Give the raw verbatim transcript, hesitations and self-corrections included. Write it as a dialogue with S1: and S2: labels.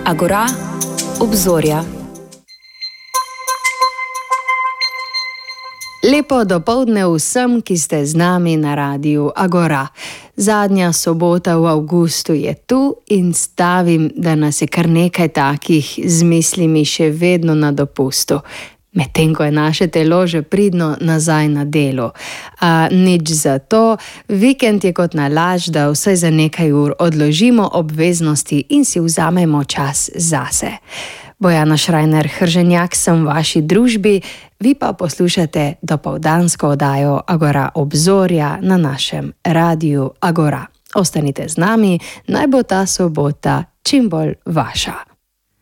S1: Agora, obzorja. Lepo dopoldne vsem, ki ste z nami na Radiu Agora. Zadnja sobota v avgustu je tu in stavim, da nas je kar nekaj takih z mislimi še vedno na dopustu. Medtem ko je naše telo že pridno nazaj na delu. A nič zato, vikend je kot nalašč, da vsaj za nekaj ur odložimo obveznosti in si vzamemo čas zase. Bojana Šrajner-Hrženjak sem v vaši družbi, vi pa poslušate dopoldansko oddajo Agora obzorja na našem Radiu Agora. Ostanite z nami, naj bo ta sobota čim bolj vaša.